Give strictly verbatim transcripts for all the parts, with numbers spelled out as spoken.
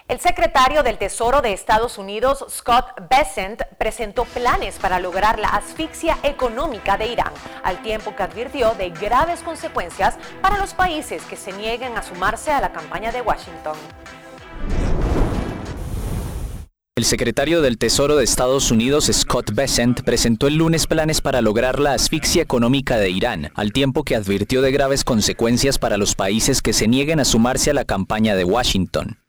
El secretario del Tesoro de Estados Unidos, Scott Bessent, presentó planes para lograr la asfixia económica de Irán, al tiempo que advirtió de graves consecuencias para los países que se nieguen a sumarse a la campaña de Washington. El secretario del Tesoro de Estados Unidos, Scott Bessent, presentó el lunes planes para lograr la asfixia económica de Irán, al tiempo que advirtió de graves consecuencias para los países que se nieguen a sumarse a la campaña de Washington.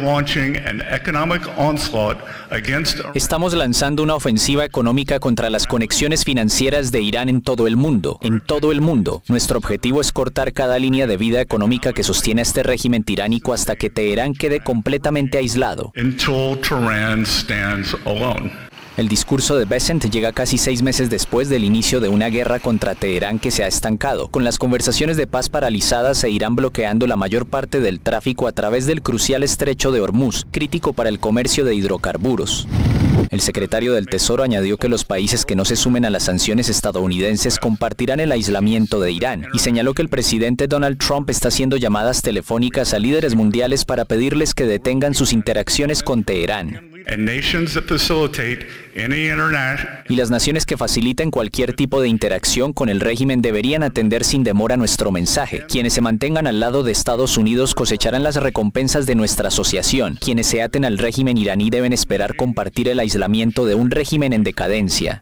Estamos lanzando una ofensiva económica contra las conexiones financieras de Irán en todo el mundo. En todo el mundo. Nuestro objetivo es cortar cada línea de vida económica que sostiene a este régimen tiránico hasta que Teherán quede completamente aislado. El discurso de Bessent llega casi seis meses después del inicio de una guerra contra Teherán que se ha estancado, con las conversaciones de paz paralizadas e Irán bloqueando la mayor parte del tráfico a través del crucial estrecho de Hormuz, crítico para el comercio de hidrocarburos. El secretario del Tesoro añadió que los países que no se sumen a las sanciones estadounidenses compartirán el aislamiento de Irán y señaló que el presidente Donald Trump está haciendo llamadas telefónicas a líderes mundiales para pedirles que detengan sus interacciones con Teherán. Y las naciones que faciliten cualquier tipo de interacción con el régimen deberían atender sin demora nuestro mensaje. Quienes se mantengan al lado de Estados Unidos cosecharán las recompensas de nuestra asociación. Quienes se aten al régimen iraní deben esperar compartir el aislamiento de un régimen en decadencia.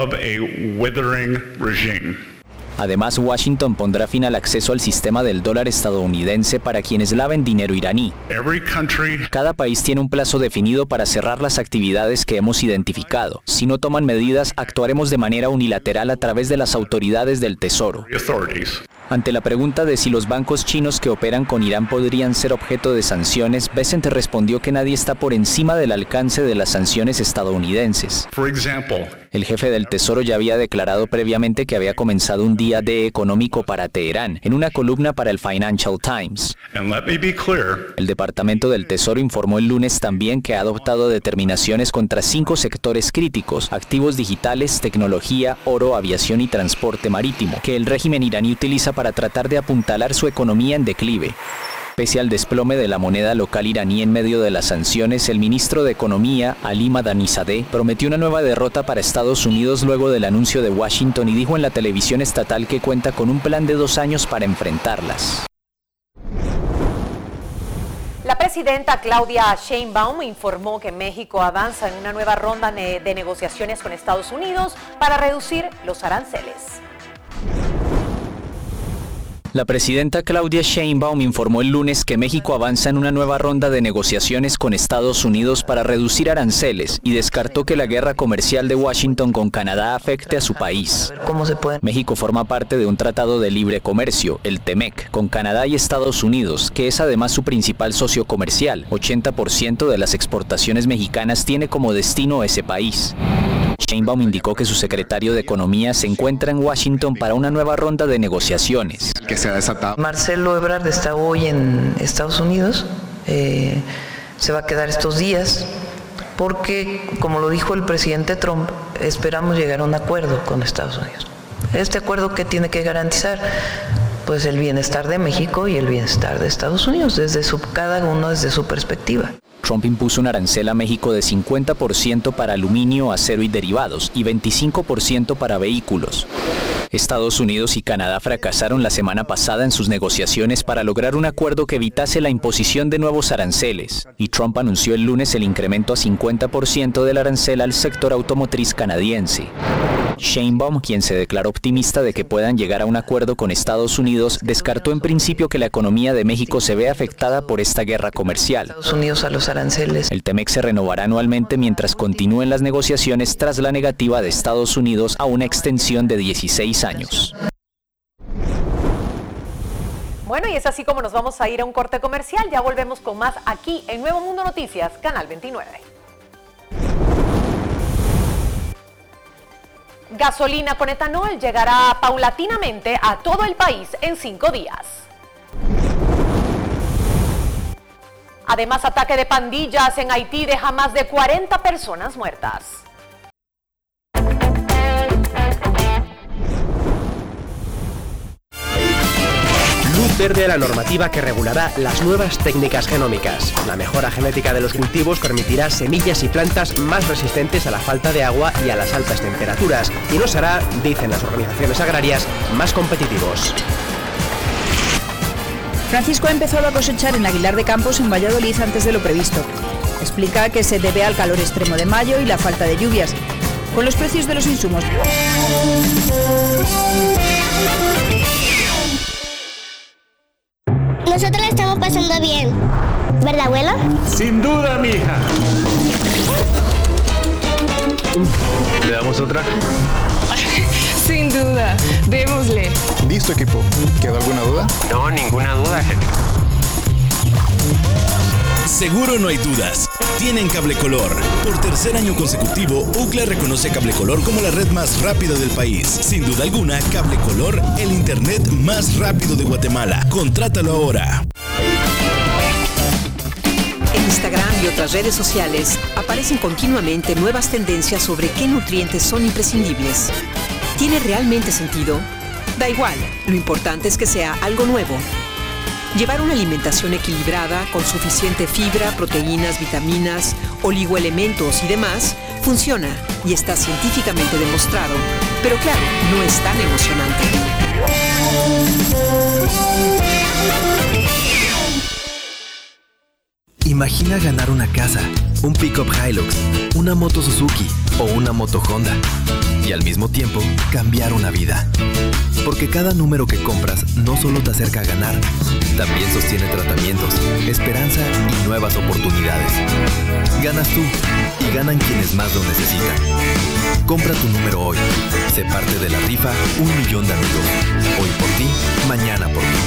Además, Washington pondrá fin al acceso al sistema del dólar estadounidense para quienes laven dinero iraní. Cada país tiene un plazo definido para cerrar las actividades que hemos identificado. Si no toman medidas, actuaremos de manera unilateral a través de las autoridades del Tesoro. Ante la pregunta de si los bancos chinos que operan con Irán podrían ser objeto de sanciones, Bessent respondió que nadie está por encima del alcance de las sanciones estadounidenses. El jefe del Tesoro ya había declarado previamente que había comenzado un día D económico para Teherán, en una columna para el Financial Times. El Departamento del Tesoro informó el lunes también que ha adoptado determinaciones contra cinco sectores críticos: activos digitales, tecnología, oro, aviación y transporte marítimo, que el régimen iraní utiliza para tratar de apuntalar su economía en declive. Pese al desplome de la moneda local iraní en medio de las sanciones, el ministro de Economía, Ali Madani-Zadeh, prometió una nueva derrota para Estados Unidos luego del anuncio de Washington y dijo en la televisión estatal que cuenta con un plan de dos años para enfrentarlas. La presidenta Claudia Sheinbaum informó que México avanza en una nueva ronda de negociaciones con Estados Unidos para reducir los aranceles. La presidenta Claudia Sheinbaum informó el lunes que México avanza en una nueva ronda de negociaciones con Estados Unidos para reducir aranceles y descartó que la guerra comercial de Washington con Canadá afecte a su país. ¿Cómo se puede? México forma parte de un tratado de libre comercio, el TEMEC, con Canadá y Estados Unidos, que es además su principal socio comercial. ochenta por ciento de las exportaciones mexicanas tiene como destino ese país. Sheinbaum indicó que su secretario de Economía se encuentra en Washington para una nueva ronda de negociaciones. Que se ha desatado. Marcelo Ebrard está hoy en Estados Unidos, eh, se va a quedar estos días, porque, como lo dijo el presidente Trump, esperamos llegar a un acuerdo con Estados Unidos. Este acuerdo, ¿qué tiene que garantizar? Pues el bienestar de México y el bienestar de Estados Unidos, desde su, cada uno desde su perspectiva. Trump impuso un arancel a México de cincuenta por ciento para aluminio, acero y derivados y veinticinco por ciento para vehículos. Estados Unidos y Canadá fracasaron la semana pasada en sus negociaciones para lograr un acuerdo que evitase la imposición de nuevos aranceles, y Trump anunció el lunes el incremento a cincuenta por ciento del arancel al sector automotriz canadiense. Sheinbaum, quien se declaró optimista de que puedan llegar a un acuerdo con Estados Unidos, descartó en principio que la economía de México se vea afectada por esta guerra comercial. Estados Unidos a los aranceles. El TEMEC se renovará anualmente mientras continúen las negociaciones tras la negativa de Estados Unidos a una extensión de dieciséis años. Bueno, y es así como nos vamos a ir a un corte comercial. Ya volvemos con más aquí en Nuevo Mundo Noticias, Canal veintinueve. Gasolina con etanol llegará paulatinamente a todo el país en cinco días. Además, ataque de pandillas en Haití deja más de cuarenta personas muertas. verde la normativa que regulará las nuevas técnicas genómicas. La mejora genética de los cultivos permitirá semillas y plantas más resistentes a la falta de agua y a las altas temperaturas y nos hará, dicen las organizaciones agrarias, más competitivos. Francisco ha empezado a cosechar en Aguilar de Campos, en Valladolid, antes de lo previsto. Explica que se debe al calor extremo de mayo y la falta de lluvias. Con los precios de los insumos. Nosotros la estamos pasando bien, ¿verdad, abuelo? Sin duda, mija. ¿Le damos otra? Sin duda, démosle. Listo, equipo. ¿Quedó alguna duda? No, ninguna duda, jefe. Seguro no hay dudas. Tienen Cable Color. Por tercer año consecutivo, Ookla reconoce Cable Color como la red más rápida del país. Sin duda alguna, Cable Color, el internet más rápido de Guatemala. Contrátalo ahora. En Instagram y otras redes sociales aparecen continuamente nuevas tendencias sobre qué nutrientes son imprescindibles. ¿Tiene realmente sentido? Da igual, lo importante es que sea algo nuevo. Llevar una alimentación equilibrada con suficiente fibra, proteínas, vitaminas, oligoelementos y demás funciona y está científicamente demostrado. Pero claro, no es tan emocionante. Imagina ganar una casa, un pick-up Hilux, una moto Suzuki o una moto Honda. Y al mismo tiempo, cambiar una vida. Porque cada número que compras no solo te acerca a ganar, también sostiene tratamientos, esperanza y nuevas oportunidades. Ganas tú y ganan quienes más lo necesitan. Compra tu número hoy. Sé parte de la rifa Un Millón de Amigos. Hoy por ti, mañana por ti.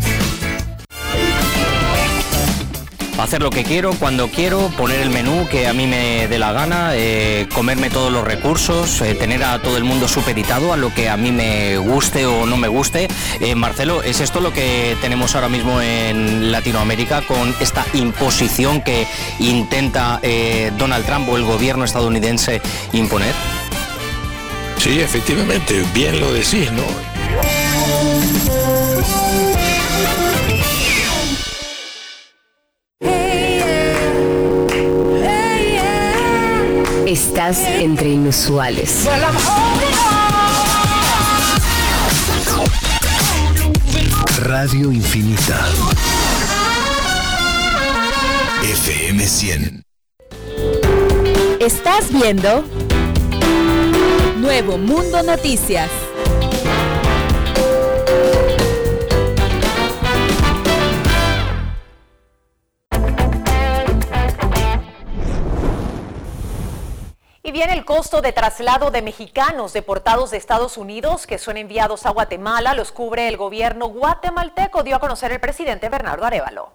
Hacer lo que quiero, cuando quiero, poner el menú que a mí me dé la gana, eh, comerme todos los recursos, eh, tener a todo el mundo supeditado a lo que a mí me guste o no me guste. Eh, Marcelo, ¿es esto lo que tenemos ahora mismo en Latinoamérica con esta imposición que intenta eh, Donald Trump o el gobierno estadounidense imponer? Sí, efectivamente, bien lo decís, ¿no? Estás entre inusuales. Radio Infinita. F M cien. Estás viendo Nuevo Mundo Noticias. Y bien, el costo de traslado de mexicanos deportados de Estados Unidos que son enviados a Guatemala los cubre el gobierno guatemalteco, dio a conocer el presidente Bernardo Arévalo.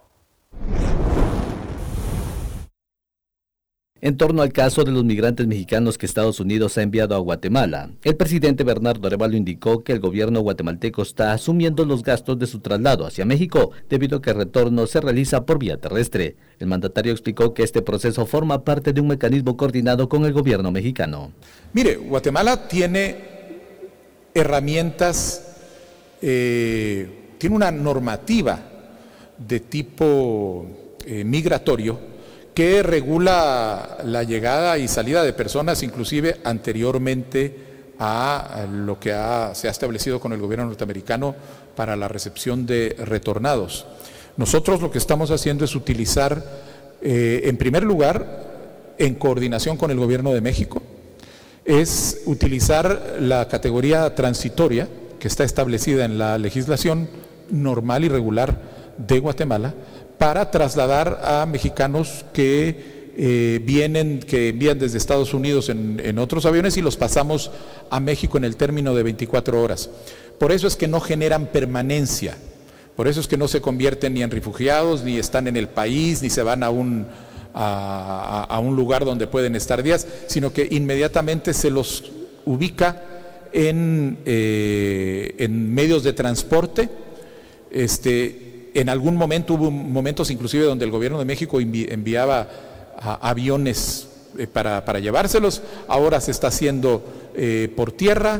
En torno al caso de los migrantes mexicanos que Estados Unidos ha enviado a Guatemala, el presidente Bernardo Arévalo indicó que el gobierno guatemalteco está asumiendo los gastos de su traslado hacia México, debido a que el retorno se realiza por vía terrestre. El mandatario explicó que este proceso forma parte de un mecanismo coordinado con el gobierno mexicano. Mire, Guatemala tiene herramientas, eh, tiene una normativa de tipo eh, migratorio que regula la llegada y salida de personas, inclusive anteriormente a lo que ha, se ha establecido con el gobierno norteamericano para la recepción de retornados. Nosotros lo que estamos haciendo es utilizar, eh, en primer lugar, en coordinación con el gobierno de México, es utilizar la categoría transitoria que está establecida en la legislación normal y regular de Guatemala, para trasladar a mexicanos que eh, vienen, que envían desde Estados Unidos en, en otros aviones y los pasamos a México en el término de veinticuatro horas. Por eso es que no generan permanencia, por eso es que no se convierten ni en refugiados, ni están en el país, ni se van a un, a, a un lugar donde pueden estar días, sino que inmediatamente se los ubica en, eh, en medios de transporte. Este, En algún momento hubo momentos inclusive donde el gobierno de México envi enviaba a aviones eh, para, para llevárselos. Ahora se está haciendo eh, por tierra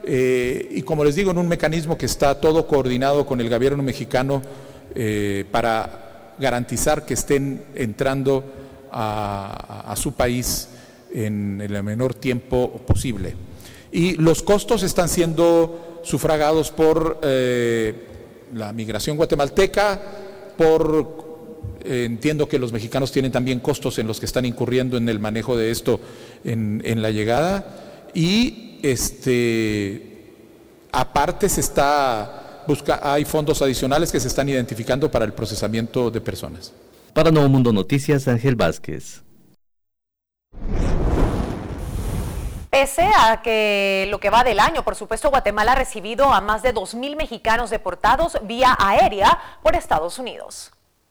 eh, y como les digo, en un mecanismo que está todo coordinado con el gobierno mexicano eh, para garantizar que estén entrando a, a su país en el menor tiempo posible. Y los costos están siendo sufragados por eh, la migración guatemalteca, por eh, entiendo que los mexicanos tienen también costos en los que están incurriendo en el manejo de esto en, en la llegada, y este aparte se está busca, hay fondos adicionales que se están identificando para el procesamiento de personas. Para Nuevo Mundo Noticias, Ángel Vázquez. Pese a que lo que va del año, por supuesto, Guatemala ha recibido a más de dos mil mexicanos deportados vía aérea por Estados Unidos.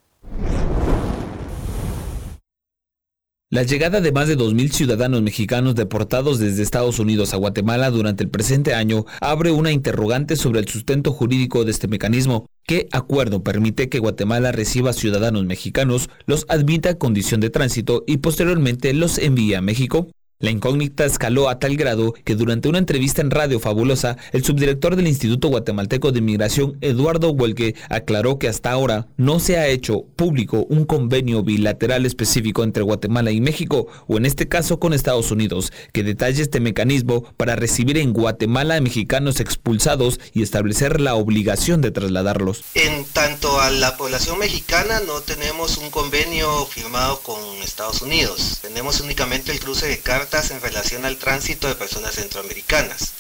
La llegada de más de dos mil ciudadanos mexicanos deportados desde Estados Unidos a Guatemala durante el presente año abre una interrogante sobre el sustento jurídico de este mecanismo. ¿Qué acuerdo permite que Guatemala reciba ciudadanos mexicanos, los admita a condición de tránsito y posteriormente los envíe a México? La incógnita escaló a tal grado que durante una entrevista en Radio Fabulosa, el subdirector del Instituto Guatemalteco de Migración, Eduardo Huelque, aclaró que hasta ahora no se ha hecho público un convenio bilateral específico entre Guatemala y México, o en este caso con Estados Unidos, que detalle este mecanismo para recibir en Guatemala a mexicanos expulsados y establecer la obligación de trasladarlos. En tanto a la población mexicana no tenemos un convenio firmado con Estados Unidos, tenemos únicamente el cruce de cartas en relación al tránsito de personas centroamericanas.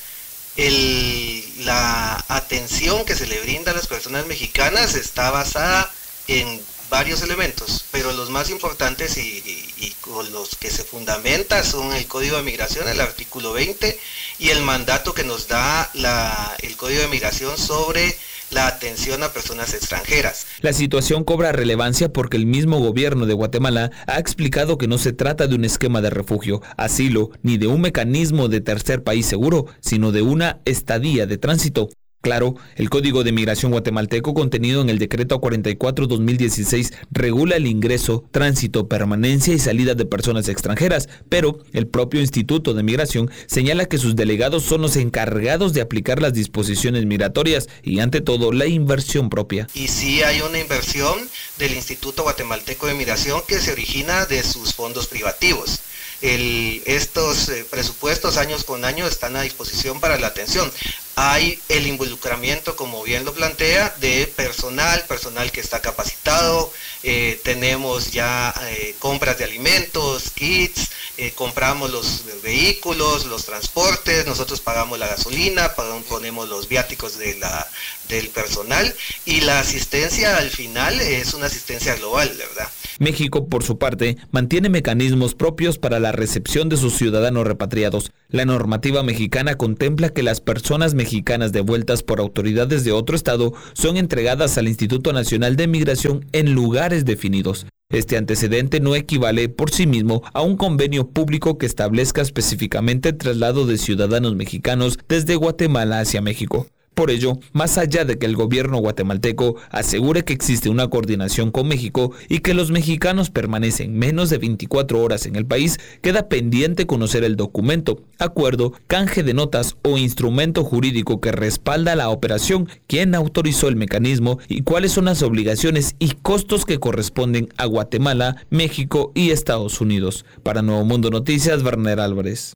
El, la atención que se le brinda a las personas mexicanas está basada en varios elementos, pero los más importantes y, y, y con los que se fundamenta son el Código de Migración, el artículo veinte, y el mandato que nos da la, el Código de Migración sobre la atención a personas extranjeras. La situación cobra relevancia porque el mismo gobierno de Guatemala ha explicado que no se trata de un esquema de refugio, asilo, ni de un mecanismo de tercer país seguro, sino de una estadía de tránsito. Claro, el Código de Migración guatemalteco contenido en el Decreto cuarenta y cuatro guión dos mil dieciséis regula el ingreso, tránsito, permanencia y salida de personas extranjeras, pero el propio Instituto de Migración señala que sus delegados son los encargados de aplicar las disposiciones migratorias y ante todo la inversión propia. Y sí hay una inversión del Instituto Guatemalteco de Migración que se origina de sus fondos privativos. El, estos eh, presupuestos años con año están a disposición para la atención. Hay el involucramiento, como bien lo plantea, de personal, personal que está capacitado, eh, tenemos ya eh, compras de alimentos, kits, eh, compramos los vehículos, los transportes, nosotros pagamos la gasolina, pagamos, ponemos los viáticos de la, del personal, y la asistencia al final es una asistencia global, ¿verdad? México, por su parte, mantiene mecanismos propios para la recepción de sus ciudadanos repatriados. La normativa mexicana contempla que las personas mexicanas devueltas por autoridades de otro estado son entregadas al Instituto Nacional de Migración en lugares definidos. Este antecedente no equivale por sí mismo a un convenio público que establezca específicamente el traslado de ciudadanos mexicanos desde Guatemala hacia México. Por ello, más allá de que el gobierno guatemalteco asegure que existe una coordinación con México y que los mexicanos permanecen menos de veinticuatro horas en el país, queda pendiente conocer el documento, acuerdo, canje de notas o instrumento jurídico que respalda la operación, quién autorizó el mecanismo y cuáles son las obligaciones y costos que corresponden a Guatemala, México y Estados Unidos. Para Nuevo Mundo Noticias, Werner Álvarez.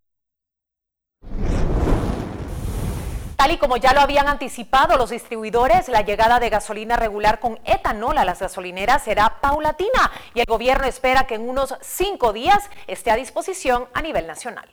Tal y como ya lo habían anticipado los distribuidores, la llegada de gasolina regular con etanol a las gasolineras será paulatina y el gobierno espera que en unos cinco días esté a disposición a nivel nacional.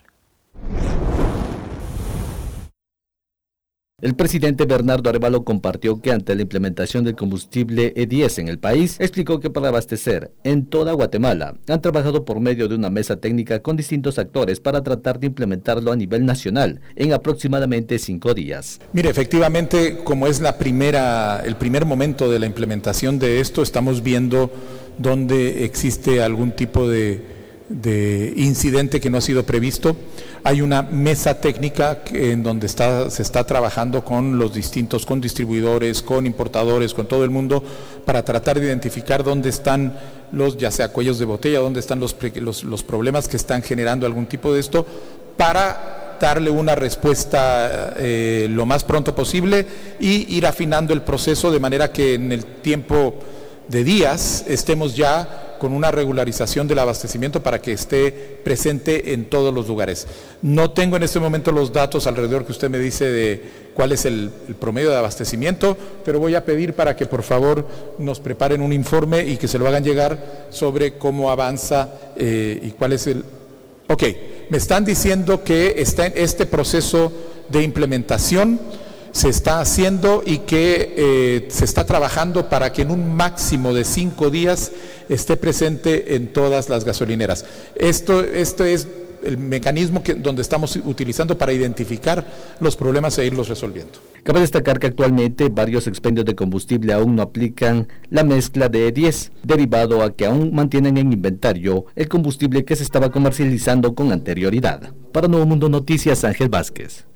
El presidente Bernardo Arévalo compartió que ante la implementación del combustible E diez en el país, explicó que para abastecer en toda Guatemala han trabajado por medio de una mesa técnica con distintos actores para tratar de implementarlo a nivel nacional en aproximadamente cinco días. Mire, efectivamente, como es la primera, el primer momento de la implementación de esto, estamos viendo dónde existe algún tipo de de incidente que no ha sido previsto. Hay una mesa técnica en donde está, se está trabajando con los distintos, con distribuidores, con importadores, con todo el mundo, para tratar de identificar dónde están los, ya sea cuellos de botella, dónde están los, los, los problemas que están generando algún tipo de esto, para darle una respuesta eh, lo más pronto posible y ir afinando el proceso de manera que en el tiempo de días estemos ya con una regularización del abastecimiento para que esté presente en todos los lugares. No tengo en este momento los datos alrededor que usted me dice de cuál es el, el promedio de abastecimiento, pero voy a pedir para que por favor nos preparen un informe y que se lo hagan llegar sobre cómo avanza eh, y cuál es el... Ok, me están diciendo que está en este proceso de implementación, se está haciendo y que eh, se está trabajando para que en un máximo de cinco días esté presente en todas las gasolineras. Esto, esto es el mecanismo que, donde estamos utilizando para identificar los problemas e irlos resolviendo. Cabe destacar que actualmente varios expendios de combustible aún no aplican la mezcla de E diez, derivado a que aún mantienen en inventario el combustible que se estaba comercializando con anterioridad. Para Nuevo Mundo Noticias, Ángel Vázquez.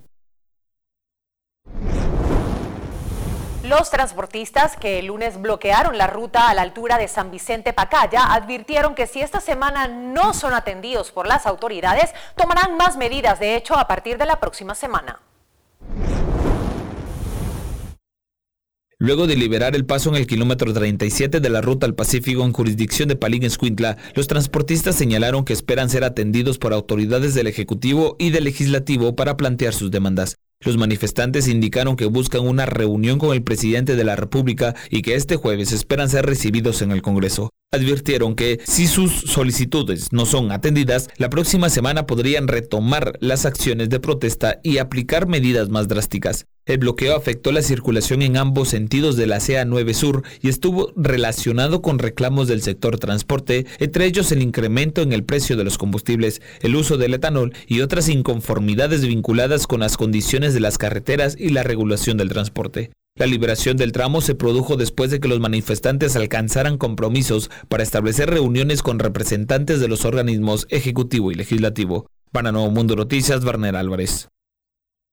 Los transportistas que el lunes bloquearon la ruta a la altura de San Vicente Pacaya advirtieron que si esta semana no son atendidos por las autoridades, tomarán más medidas, de hecho, a partir de la próxima semana. Luego de liberar el paso en el kilómetro treinta y siete de la ruta al Pacífico en jurisdicción de Palín-Escuintla, los transportistas señalaron que esperan ser atendidos por autoridades del Ejecutivo y del Legislativo para plantear sus demandas. Los manifestantes indicaron que buscan una reunión con el presidente de la República y que este jueves esperan ser recibidos en el Congreso. Advirtieron que si sus solicitudes no son atendidas, la próxima semana podrían retomar las acciones de protesta y aplicar medidas más drásticas. El bloqueo afectó la circulación en ambos sentidos de la C A nueve Sur y estuvo relacionado con reclamos del sector transporte, entre ellos el incremento en el precio de los combustibles, el uso del etanol y otras inconformidades vinculadas con las condiciones de las carreteras y la regulación del transporte. La liberación del tramo se produjo después de que los manifestantes alcanzaran compromisos para establecer reuniones con representantes de los organismos ejecutivo y legislativo. Para Nuevo Mundo Noticias, Barner Álvarez.